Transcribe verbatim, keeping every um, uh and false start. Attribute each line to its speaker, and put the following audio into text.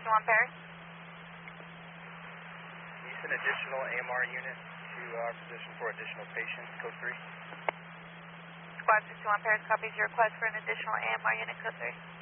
Speaker 1: sixty-one Paris.
Speaker 2: Use an additional A M R unit to our position for additional patients, code three.
Speaker 1: Squad sixty-one Paris copies your request for an additional A M R unit, code three.